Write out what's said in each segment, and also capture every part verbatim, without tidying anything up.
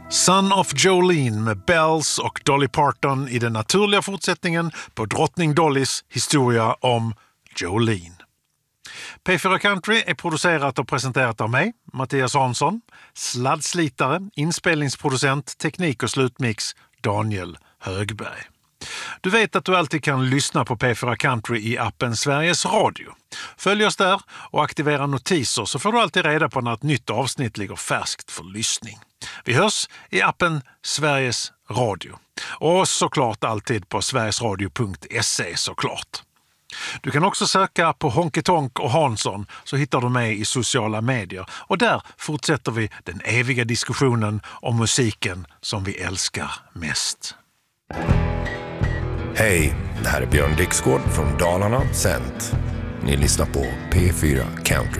Son of Jolene med Bells och Dolly Parton i den naturliga fortsättningen på drottning Dollys historia om Jolene. P fyra Country är producerat och presenterat av mig, Mattias Hansson, sladdslitare, inspelningsproducent, teknik och slutmix Daniel Högberg. Du vet att du alltid kan lyssna på P fyra Country i appen Sveriges Radio. Följ oss där och aktivera notiser så får du alltid reda på när ett nytt avsnitt ligger färskt för lyssning. Vi hörs i appen Sveriges Radio. Och såklart alltid på sverigesradio punkt se såklart. Du kan också söka på Honky Tonk och Hansson så hittar du mig i sociala medier. Och där fortsätter vi den eviga diskussionen om musiken som vi älskar mest. Hej, det här är Björn Dixgård från Dalarna Cent. Ni lyssnar på P fyra Country.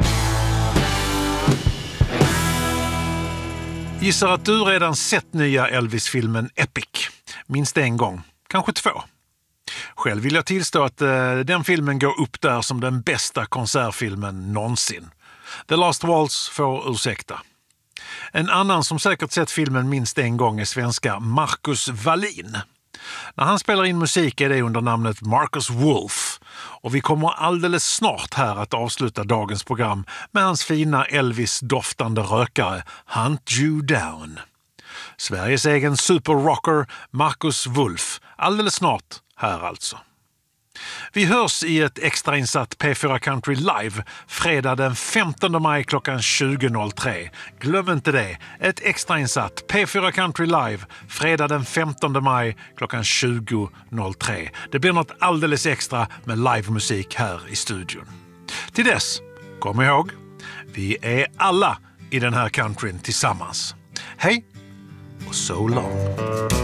Gissar att du redan sett nya Elvis-filmen Epic. Minst en gång, kanske två. Själv vill jag tillstå att eh, den filmen går upp där som den bästa konsertfilmen någonsin. The Last Waltz får ursäkta. En annan som säkert sett filmen minst en gång är svenska Marcus Wallin. När han spelar in musik är det under namnet Marcus Wolf. Och vi kommer alldeles snart här att avsluta dagens program med hans fina Elvis-doftande rökare Hunt You Down. Sveriges egen superrocker Marcus Wolf. Alldeles snart här alltså. Vi hörs i ett extrainsatt P fyra Country Live fredag den femtonde maj klockan tjugo noll tre. Glöm inte det. Ett extrainsatt P fyra Country Live fredag den femtonde maj klockan tjugo noll tre. Det blir något alldeles extra med livemusik här i studion. Till dess, kom ihåg, vi är alla i den här countryn tillsammans. Hej och so long!